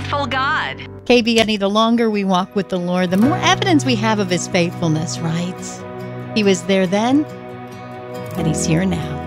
faithful God. KBNE, the longer we walk with the Lord, the more evidence we have of his faithfulness, right? He was there then, and he's here now.